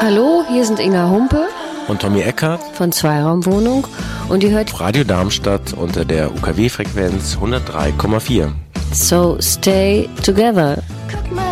Hallo, hier sind Inga Humpe und Tommy Eckert von Zweiraumwohnung und ihr hört Radio Darmstadt unter der UKW-Frequenz 103,4. So stay together.